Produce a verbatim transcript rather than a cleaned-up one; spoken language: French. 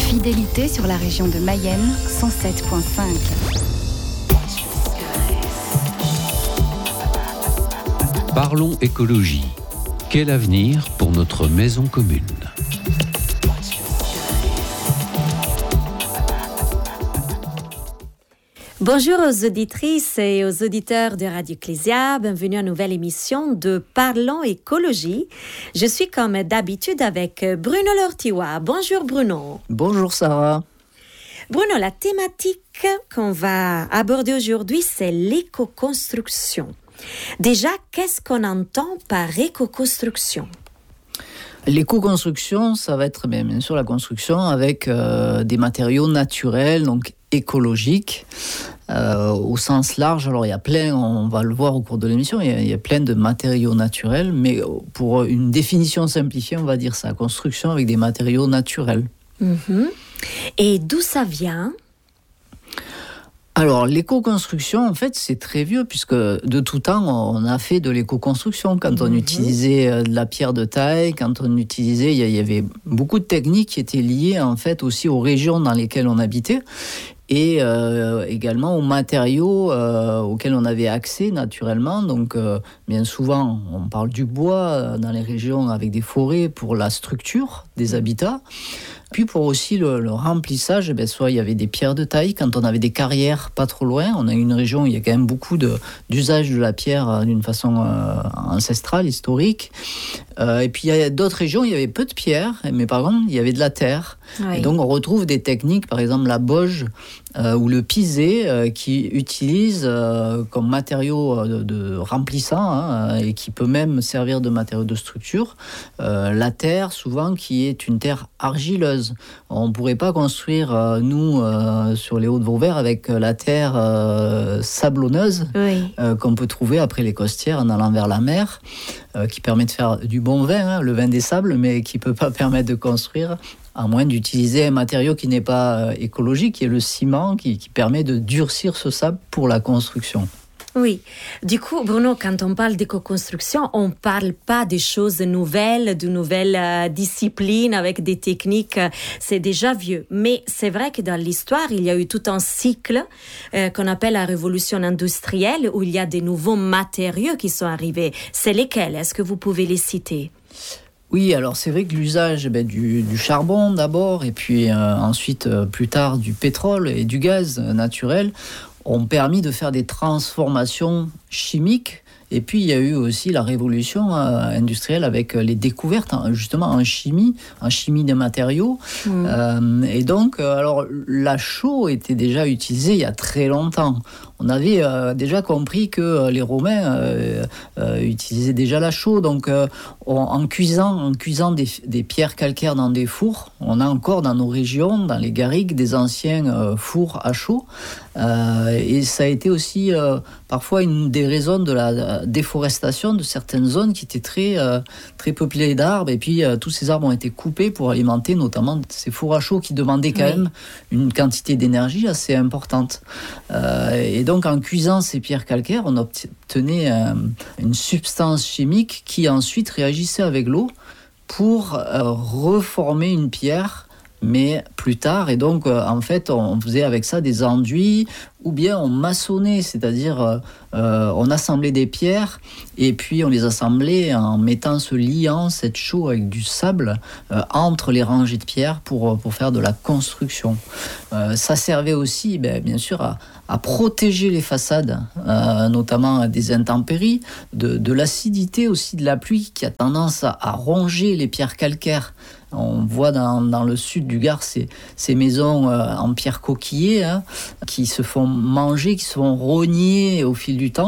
Fidélité sur la région de Mayenne, cent sept virgule cinq. Parlons écologie. Quel avenir pour notre maison commune ? Bonjour aux auditrices et aux auditeurs de Radio Ecclésia. Bienvenue à une nouvelle émission de Parlons écologie. Je suis comme d'habitude avec Bruno Lortiwa. Bonjour Bruno. Bonjour Sarah. Bruno, la thématique qu'on va aborder aujourd'hui, c'est l'éco-construction. Déjà, qu'est-ce qu'on entend par éco-construction ? L'éco-construction, ça va être bien, bien sûr la construction avec euh, des matériaux naturels, donc écologiques, euh, au sens large. Alors il y a plein, on va le voir au cours de l'émission, il y a, il y a plein de matériaux naturels, mais pour une définition simplifiée, on va dire ça, construction avec des matériaux naturels. Mmh. Et d'où ça vient ? Alors, l'éco-construction, en fait, c'est très vieux, puisque de tout temps, on a fait de l'éco-construction. Quand on mmh. utilisait de la pierre de taille, quand on utilisait... Il y avait beaucoup de techniques qui étaient liées, en fait, aussi aux régions dans lesquelles on habitait, et euh, également aux matériaux euh, auxquels on avait accès naturellement. Donc, euh, bien souvent, on parle du bois dans les régions avec des forêts pour la structure des habitats. Puis pour aussi le, le remplissage, ben soit il y avait des pierres de taille, quand on avait des carrières pas trop loin. On a une région où il y a quand même beaucoup de, d'usage de la pierre euh, d'une façon euh, ancestrale, historique. Euh, et puis il y a d'autres régions où il y avait peu de pierres, mais par contre il y avait de la terre. Oui. Et donc on retrouve des techniques, par exemple la boge euh, ou le pisé, euh, qui utilisent euh, comme matériau de, de remplissant, hein, et qui peut même servir de matériau de structure, euh, la terre souvent qui est une terre argileuse. On ne pourrait pas construire, euh, nous, euh, sur les Hauts-de-Vauvert, avec euh, la terre euh, sablonneuse, oui. euh, qu'on peut trouver après les costières en allant vers la mer, euh, qui permet de faire du bon vin, hein, le vin des sables, mais qui ne peut pas permettre de construire, à moins d'utiliser un matériau qui n'est pas euh, écologique, qui est le ciment, qui, qui permet de durcir ce sable pour la construction. Oui. Du coup, Bruno, quand on parle d'éco-construction, on ne parle pas des choses nouvelles, de nouvelles euh, disciplines avec des techniques. Euh, c'est déjà vieux. Mais c'est vrai que dans l'histoire, il y a eu tout un cycle euh, qu'on appelle la révolution industrielle, où il y a des nouveaux matériaux qui sont arrivés. C'est lesquels ? Est-ce que vous pouvez les citer ? Oui, alors c'est vrai que l'usage ben, du, du charbon d'abord, et puis euh, ensuite, euh, plus tard, du pétrole et du gaz euh, naturel, ont permis de faire des transformations chimiques. Et puis, il y a eu aussi la révolution euh, industrielle avec les découvertes, hein, justement, en chimie, en chimie des matériaux. Mmh. Euh, et donc, euh, alors, la chaux était déjà utilisée il y a très longtemps. On avait euh, déjà compris que euh, les Romains euh, euh, utilisaient déjà la chaux. Donc, euh, on, en cuisant, en cuisant des, des pierres calcaires dans des fours, on a encore dans nos régions, dans les garrigues, des anciens euh, fours à chaux. Euh, et ça a été aussi euh, parfois une des raisons de la déforestation de certaines zones qui étaient très, euh, très peuplées d'arbres. Et puis, euh, tous ces arbres ont été coupés pour alimenter notamment ces fours à chaux qui demandaient quand oui. même une quantité d'énergie assez importante. Euh, et donc, en cuisant ces pierres calcaires, on obtenait euh, une substance chimique qui ensuite réagissait avec l'eau pour euh, reformer une pierre, mais plus tard. Et donc, euh, en fait, on faisait avec ça des enduits, ou bien on maçonnait, c'est-à-dire euh, euh, on assemblait des pierres, et puis on les assemblait en mettant ce liant, cette chaux avec du sable, euh, entre les rangées de pierres pour, pour faire de la construction. Euh, ça servait aussi, ben, bien sûr, à, à protéger les façades, euh, notamment des intempéries, de, de l'acidité aussi de la pluie qui a tendance à, à ronger les pierres calcaires. On voit dans, dans le sud du Gard ces, ces maisons euh, en pierre coquillée, hein, qui se font manger, qui se font rogner au fil du temps.